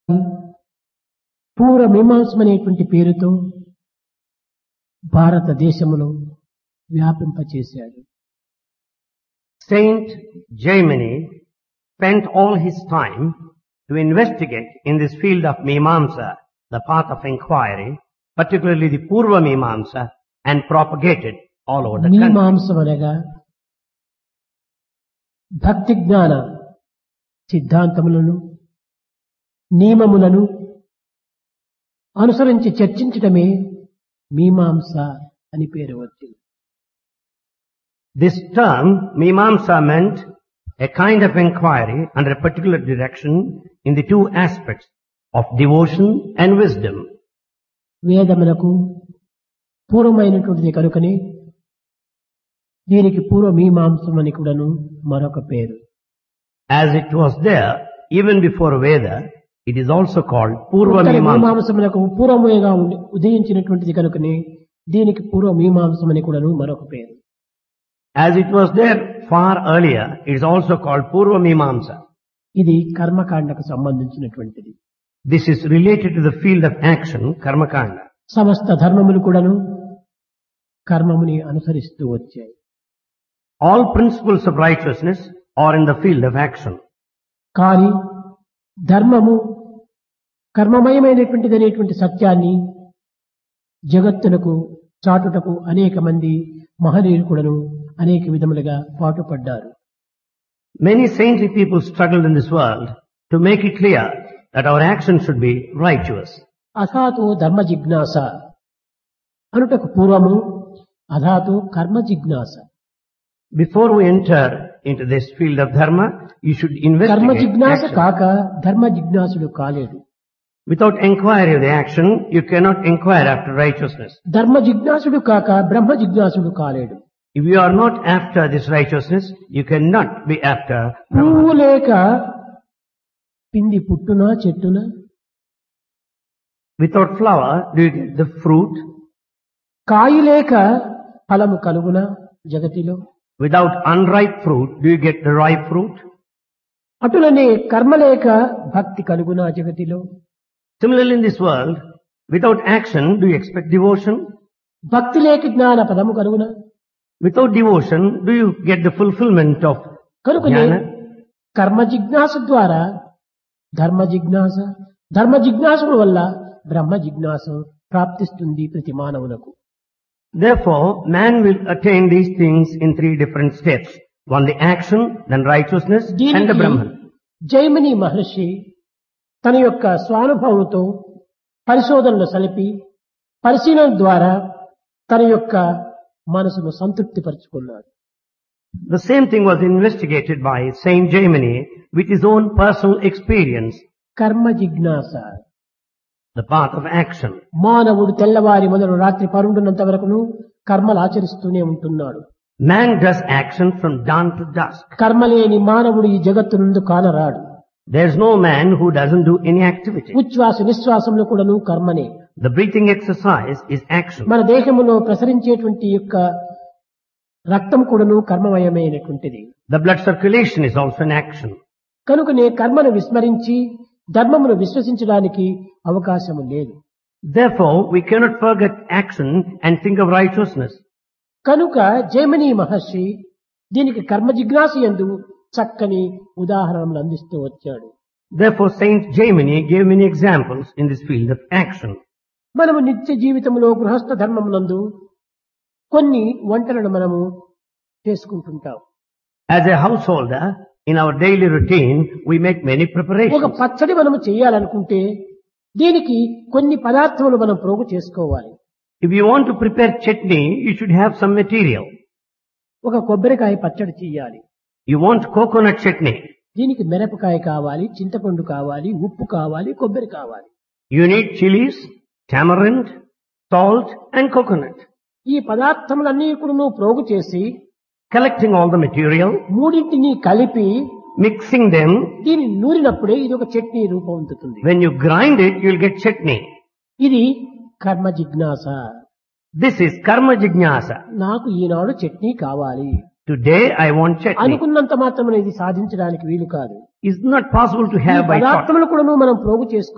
పూర్వ మీమాంసమనేటువంటి పేరుతో భారతదేశములో వ్యాపింపచేశాడు. Saint Jaimini spent all his time to investigate in this field of Mimamsa, the path of inquiry, particularly the Purva Mimamsa, and propagated all over the country. మీమాంసం అనగా భక్తి జ్ఞాన సిద్ధాంతములను నియమములను అనుసరించి చర్చించటమే మీమాంస అని పేరు వచ్చింది. This term, Mimamsa, meant a kind of inquiry under a particular direction in the two aspects of devotion and wisdom. వేదములకు పూర్వమైనటువంటిది కనుకనే దీనికి పూర్వ మీమాంసం అని కూడాను మరొక పేరు. As it was there even before Veda, it is also called Purva Uttara Mimamsa. మీమాంసములకు పూర్వముగా ఉదయించినటువంటిది కనుకనే దీనికి పూర్వ మీమాంసం అని కూడాను మరొక పేరు. As it was there far earlier, it is also called Purva Mimamsa. ఇది కర్మకాండకు సంబంధించినటువంటిది. This is related to the field of action, Karmakanda. సమస్త ధర్మములు కూడాను కర్మముని అనుసరిస్తూ వచ్చాయి. All principles of righteousness are in the field of action. కానీ ధర్మము కర్మమయమైనటువంటిది అనేటువంటి సత్యాన్ని జగత్తునకు చాటుటకు అనేక మంది మహనీయులు కూడాను అనేక విధములుగా పాటుపడ్డారు. Many saintly people struggled in this world to make it clear that our action should be righteous. అథాతో ధర్మ జిజ్ఞాస అనుటకు పూర్వము అథాతో కర్మ జిజ్ఞాస. Before we enter into this field of dharma, you should కర్మ investigate జిజ్ఞాస action. కాక ధర్మ జిజ్ఞాసుడు కాలేడు. Without inquiry of the action, you cannot inquire after righteousness. ధర్మ జిజ్ఞాసుడు కాక బ్రహ్మ జిజ్ఞాసుడు కాలేడు. If you are not after this righteousness, you cannot be after Brahma. పువ్వు లేక పిండి పుట్టునా చెట్టునా, Without flower, do you get the fruit? కాయి లేక ఫలము కలుగునా జగతిలో. Without unripe fruit, do you get the ripe fruit? అటులనే కర్మ లేక భక్తి కలుగునా జగతిలో. Similarly, in this world, without action, do you expect devotion? భక్తి లేక జ్ఞాన పదము కలుగునా. Without devotion, do you get the fulfillment of కనుకనే jnana? కర్మ జిజ్ఞాస ద్వారా ధర్మ జిజ్ఞాస, ధర్మ జిజ్ఞాసుల వల్ల బ్రహ్మ జిజ్ఞాస ప్రాప్తిస్తుంది ప్రతి మానవులకు. Therefore, man will attain these things in three different steps. One, the action, then righteousness, and the దీనికి Brahman. జైమిని మహర్షి తన యొక్క స్వానుభవంతో పరిశోధనలు సలిపి పరిశీలన ద్వారా తన యొక్క మనసును సంతృప్తి పరుచుకున్నాడు. The same thing was investigated by Saint Jaimini with his own personal experience, కర్మ జిజ్ఞాస. the path of action. మానవుడు తెల్లవారి మొదలు రాత్రి పరుండున్నంత వరకును కర్మలు ఆచరిస్తూనే ఉంటున్నాడు. Man does action from dawn to dusk. కర్మ లేని మానవుడు ఈ జగత్తు నుండి కానరాడు. There's no man who doesn't do any activity. ఉచ్ఛ్వాస నిశ్వాసంలో కూడాను కర్మనే. The breathing exercise is action. మన దేహములో ప్రసరించేటువంటి యొక్క రక్తం కూడాను కర్మమయమైనటువంటిది. The blood circulation is also an action. కనుకనే కర్మను విస్మరించి ధర్మమును విశ్వసించడానికి అవకాశము లేదు. Therefore, we cannot forget action and think of righteousness. కనుక జైమిని మహర్షి దీనికి కర్మ జిజ్ఞాస యందు చక్కని ఉదాహరణలు అందిస్తూ వచ్చాడు. Therefore, Saint Jaimini gave many examples in this field of action. మనము నిత్య జీవితంలో గృహస్థ ధర్మమునందు కొన్ని వంటలను మనము చేసుకుంటుంటాం. As a householder, in our daily routine, we make many ఒక preparations. పచ్చడి మనము చేయాలనుకుంటే దీనికి కొన్ని పదార్థములు మనం ప్రోగు చేసుకోవాలి. If you want to prepare chutney, you should have some material. ఒక కొబ్బరికాయ పచ్చడి చేయాలి. You want coconut chutney. దీనికి మిరపకాయ కావాలి, చింతపండు కావాలి, ఉప్పు కావాలి, కొబ్బరి కావాలి. You need chilies, tamarind, salt and coconut. ఈ పదార్థములన్నీ కూడా నువ్వు ప్రోగు చేసి Collecting all the material, మూడింటిని కలిపి mixing them. దీన్ని నూరినప్పుడే ఇది ఒక chutney రూపొందుతుంది. When you grind it, you'll get chutney. ఇది కర్మ జిజ్ఞాస. This is karma jijnasa. నాకు ఈనాడు చట్నీ కావాలి Today I want chutney. అనుకున్నంత మాత్రమే ఇది సాధించడానికి వీలు కాదు. It's not possible to ఈ have by thought. పదార్థములు కూడా మనం ప్రోగు చేసుకోవాలి.